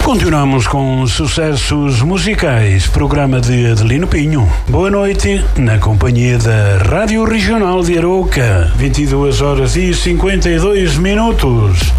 Continuamos com sucessos musicais, programa de Adelino Pinho. Boa noite, na companhia da Rádio Regional de Arouca, 22 horas e 52 minutos.